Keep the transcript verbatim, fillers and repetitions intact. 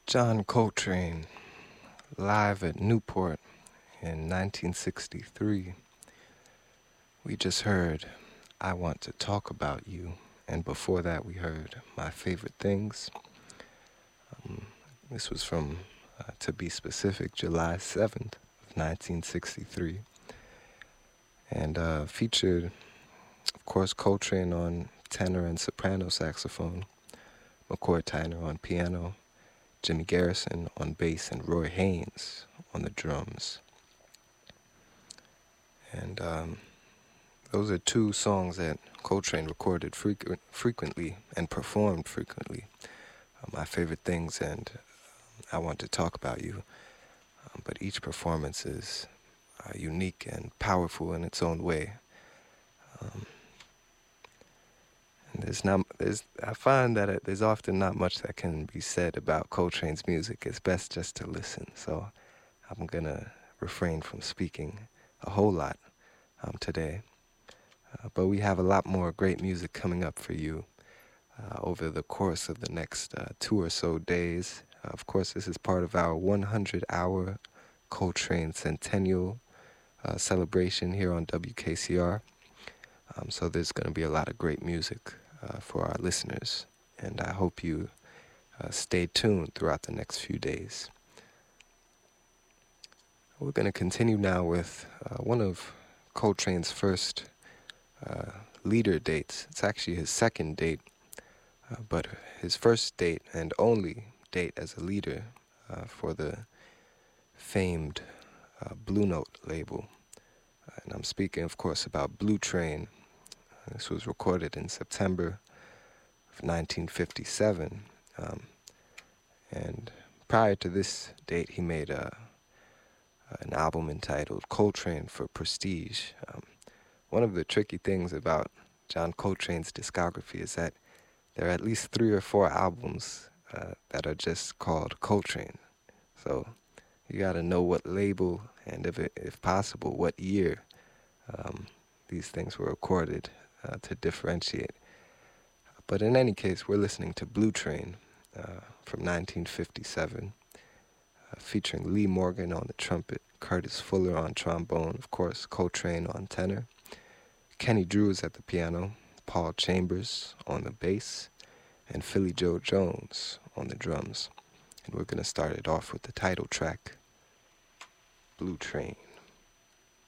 John Coltrane, live at Newport in nineteen sixty-three. We just heard I Want to Talk About You, and before that we heard My Favorite Things. Um, this was from, uh, to be specific, July seventh of nineteen sixty-three, and uh, featured, of course, Coltrane on tenor and soprano saxophone, McCoy Tyner on piano, Jimmy Garrison on bass, and Roy Haynes on the drums. And um, those are two songs that Coltrane recorded frequ- frequently and performed frequently. Uh, My Favorite Things and uh, I Want to Talk About You. Um, but each performance is uh, unique and powerful in its own way. Um, and there's not, there's, I find that it, there's often not much that can be said about Coltrane's music. It's best just to listen. So I'm going to refrain from speaking a whole lot um, today. Uh, but we have a lot more great music coming up for you uh, over the course of the next uh, two or so days. Uh, of course, this is part of our one hundred hour Coltrane Centennial uh, celebration here on W K C R. Um, so there's going to be a lot of great music uh, for our listeners, and I hope you uh, stay tuned throughout the next few days. We're going to continue now with uh, one of Coltrane's first uh, leader dates. It's actually his second date, uh, but his first date and only date as a leader uh, for the famed uh, Blue Note label. Uh, and I'm speaking, of course, about Blue Train. This was recorded in September of nineteen fifty-seven. Um, and prior to this date, he made a, an album entitled Coltrane for Prestige. Um, one of the tricky things about John Coltrane's discography is that there are at least three or four albums uh, that are just called Coltrane. So you got to know what label and, if it, if possible, what year um, these things were recorded uh, to differentiate. But in any case, we're listening to Blue Train uh, from nineteen fifty-seven, uh, featuring Lee Morgan on the trumpet, Curtis Fuller on trombone, of course, Coltrane on tenor, Kenny Drews at the piano, Paul Chambers on the bass, and Philly Joe Jones on the drums. And we're going to start it off with the title track, Blue Train.